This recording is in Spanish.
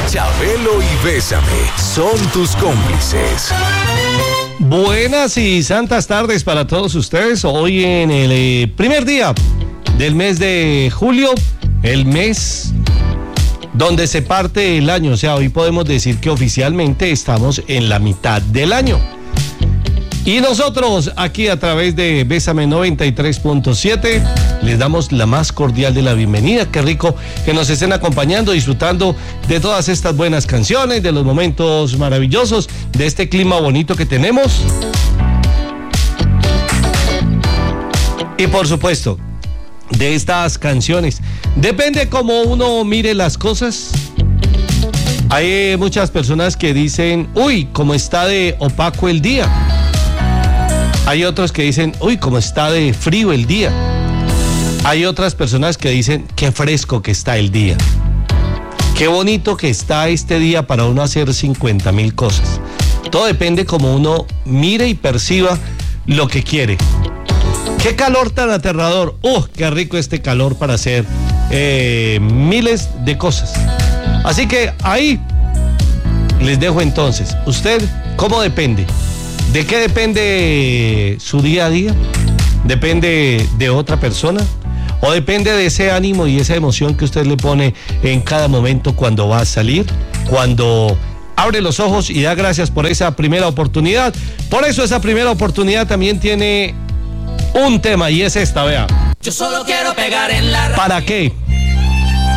Chabelo y Bésame son tus cómplices. Buenas y santas tardes para todos ustedes. Hoy en el primer día del mes de julio, el mes donde se parte el año. O sea, hoy podemos decir que oficialmente estamos en la mitad del año. Y nosotros aquí a través de Bésame 93.7 les damos la más cordial de la bienvenida. Qué rico que nos estén acompañando, disfrutando de todas estas buenas canciones, de los momentos maravillosos, de este clima bonito que tenemos. Y por supuesto, de estas canciones. Depende cómo uno mire las cosas. Hay muchas personas que dicen, uy, cómo está de opaco el día. Hay otros que dicen, uy, cómo está de frío el día. Hay otras personas que dicen, qué fresco que está el día. Qué bonito que está este día para uno hacer 50,000 cosas. Todo depende cómo uno mire y perciba lo que quiere. Qué calor tan aterrador. Qué rico este calor para hacer miles de cosas. Así que ahí les dejo entonces. ¿Usted cómo depende? ¿De qué depende su día a día? ¿Depende de otra persona? ¿O depende de ese ánimo y esa emoción que usted le pone en cada momento cuando va a salir? Cuando abre los ojos y da gracias por esa primera oportunidad. Por eso esa primera oportunidad también tiene un tema y es esta, vea. Yo solo quiero pegar en la radio. ¿Para qué?